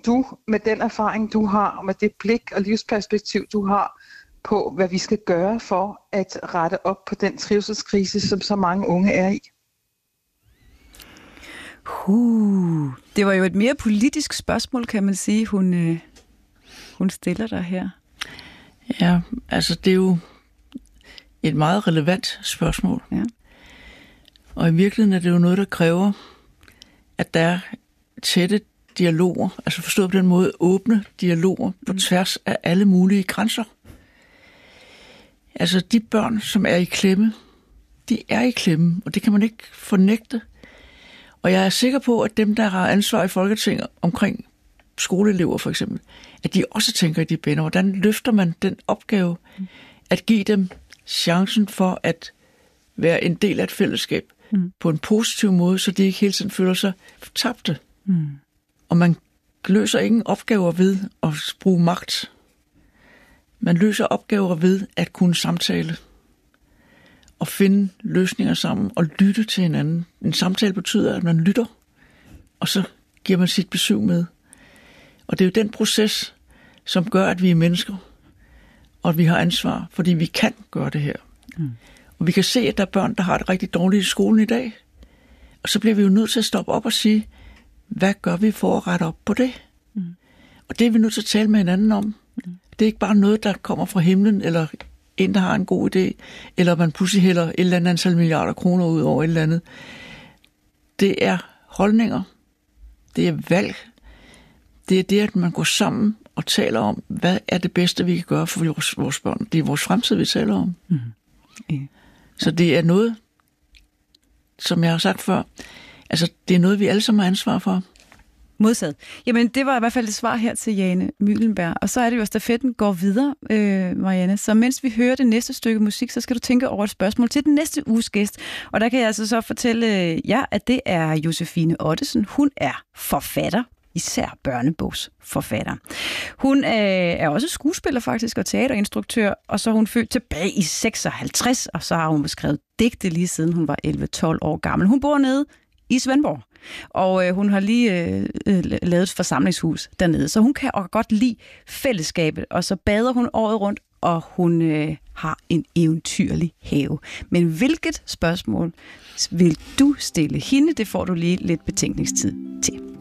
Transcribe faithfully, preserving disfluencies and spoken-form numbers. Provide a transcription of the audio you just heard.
du med den erfaring, du har, og med det blik og livsperspektiv, du har på, hvad vi skal gøre for at rette op på den trivselskrise, som så mange unge er i? Uh, det var jo et mere politisk spørgsmål, kan man sige, hun, øh, hun stiller der her. Ja, altså det er jo et meget relevant spørgsmål. Ja. Og i virkeligheden er det jo noget, der kræver, at der er tætte dialoger, altså forstået på den måde åbne dialoger på tværs af alle mulige grænser. Altså de børn, som er i klemme, de er i klemme, og det kan man ikke fornægte. Og jeg er sikker på, at dem, der har ansvar i Folketinget omkring skoleelever for eksempel, at de også tænker i de baner. Hvordan løfter man den opgave at give dem chancen for at være en del af et fællesskab mm. på en positiv måde, så de ikke hele tiden føler sig tabte. Mm. Og man løser ingen opgaver ved at bruge magt. Man løser opgaver ved at kunne samtale og finde løsninger sammen og lytte til hinanden. En samtale betyder, at man lytter, og så giver man sit besøg med. Og det er jo den proces, som gør, at vi er mennesker, og at vi har ansvar, fordi vi kan gøre det her. Mm. Og vi kan se, at der er børn, der har det rigtig dårligt i skolen i dag. Og så bliver vi jo nødt til at stoppe op og sige, hvad gør vi for at rette op på det? Mm. Og det er vi nødt til at tale med hinanden om. Mm. Det er ikke bare noget, der kommer fra himlen, eller en, der har en god idé, eller man pludselig hælder et eller andet antal milliarder kroner ud over et eller andet. Det er holdninger. Det er valg. Det er det, at man går sammen og taler om, hvad er det bedste, vi kan gøre for vores, vores børn. Det er vores fremtid, vi taler om. Mm. Ja. Så det er noget, som jeg har sagt før, altså det er noget, vi alle sammen har ansvar for. Modsat. Jamen, det var i hvert fald et svar her til Jane Myklenberg. Og så er det jo, at stafetten går videre, øh, Marianne. Så mens vi hører det næste stykke musik, så skal du tænke over et spørgsmål til den næste uges gæst. Og der kan jeg altså så fortælle jer, at det er Josefine Ottesen. Hun er forfatter, især børnebogsforfatter. Hun øh, er også skuespiller faktisk, og teaterinstruktør, og så er hun født tilbage i seksoghalvtreds, og så har hun skrevet digte lige siden hun var elleve tolv år gammel. Hun bor nede i Svendborg. Og øh, hun har lige øh, lavet et forsamlingshus dernede, så hun kan også godt lide fællesskabet, og så bader hun året rundt, og hun øh, har en eventyrlig have. Men hvilket spørgsmål vil du stille hende? Det får du lige lidt betænkningstid til.